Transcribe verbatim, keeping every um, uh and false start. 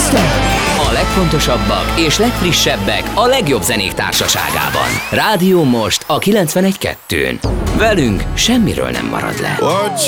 A legfontosabbak és legfrissebbek a legjobb zenék társaságában. Rádió Most a kilencvenegy kettőn. Velünk semmiről nem marad le. What